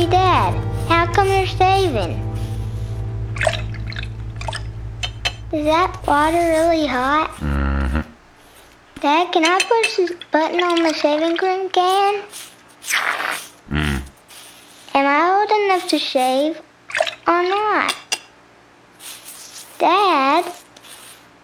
Hey, Dad, how come you're shaving? Is that water really hot? Mm-hmm. Dad, can I push this button on the shaving cream can? Am I old enough to shave or not? Dad?